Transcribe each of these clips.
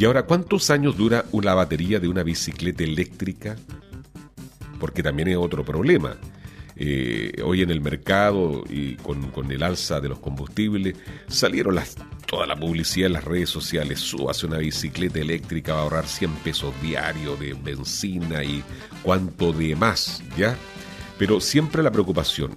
Y ahora, ¿cuántos años dura una batería de una bicicleta eléctrica? Porque también es otro problema. Hoy en el mercado y con el alza de los combustibles salieron toda la publicidad en las redes sociales. Súbase una bicicleta eléctrica, va a ahorrar 100 pesos diarios de benzina y cuánto de más, ¿ya? Pero siempre la preocupación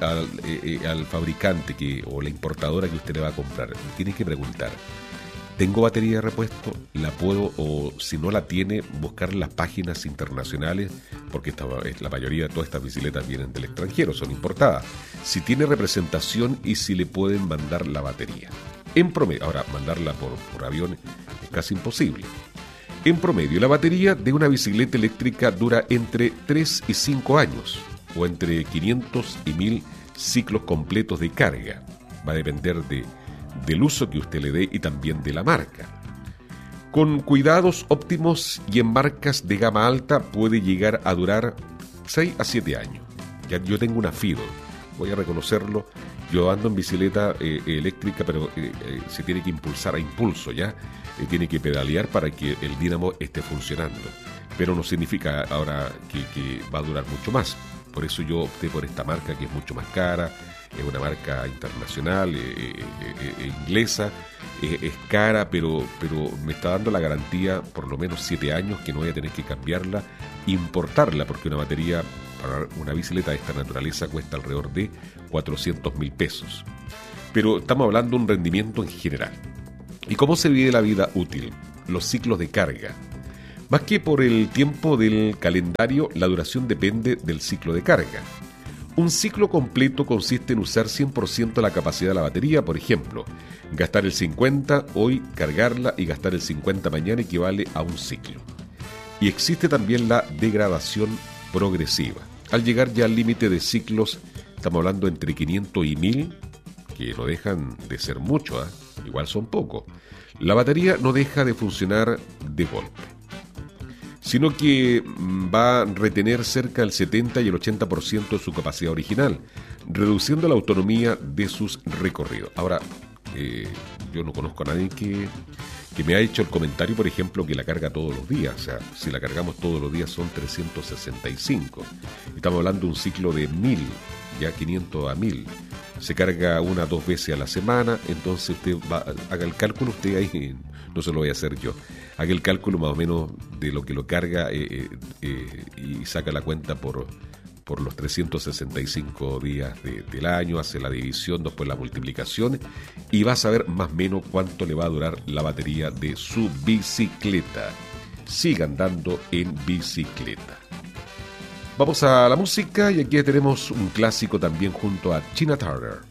al fabricante o la importadora que usted le va a comprar, tiene que preguntar: ¿tengo batería de repuesto? ¿La puedo, o si no la tiene, buscar las páginas internacionales? Porque la mayoría de todas estas bicicletas vienen del extranjero, son importadas. Si tiene representación y si le pueden mandar la batería. En promedio, ahora mandarla por avión es casi imposible. En promedio, la batería de una bicicleta eléctrica dura entre 3 y 5 años, o entre 500 y 1000 ciclos completos de carga. Va a depender del uso que usted le dé y también de la marca. Con cuidados óptimos y en marcas de gama alta puede llegar a durar 6 a 7 años. Ya yo tengo una Fido, voy a reconocerlo. Yo ando en bicicleta eléctrica, pero se tiene que impulsar a impulso, ¿ya? Tiene que pedalear para que el dínamo esté funcionando. Pero no significa ahora que va a durar mucho más. Por eso yo opté por esta marca, que es mucho más cara. Es una marca internacional, inglesa, es cara, pero me está dando la garantía por lo menos 7 años que no voy a tener que cambiarla, importarla, porque una batería para una bicicleta de esta naturaleza cuesta alrededor de 400.000 pesos. Pero estamos hablando de un rendimiento en general. ¿Y cómo se vive la vida útil? Los ciclos de carga. Más que por el tiempo del calendario, la duración depende del ciclo de carga. Un ciclo completo consiste en usar 100% la capacidad de la batería. Por ejemplo, gastar el 50 hoy, cargarla, y gastar el 50 mañana equivale a un ciclo. Y existe también la degradación progresiva. Al llegar ya al límite de ciclos, estamos hablando entre 500 y 1000, que no dejan de ser mucho, igual son pocos. La batería no deja de funcionar de golpe, sino que va a retener cerca del 70 y el 80% de su capacidad original, reduciendo la autonomía de sus recorridos. Ahora, yo no conozco a nadie que me ha hecho el comentario, por ejemplo, que la carga todos los días. O sea, si la cargamos todos los días son 365. Estamos hablando de un ciclo de 1000, ya 500 a 1000. Se carga 1 o 2 veces a la semana, entonces usted haga el cálculo, usted ahí, no se lo voy a hacer yo. Haga el cálculo más o menos de lo que lo carga y saca la cuenta por los 365 días del año, hace la división, después la multiplicación y va a saber más o menos cuánto le va a durar la batería de su bicicleta. Siga andando en bicicleta. Vamos a la música y aquí tenemos un clásico también junto a Tina Turner.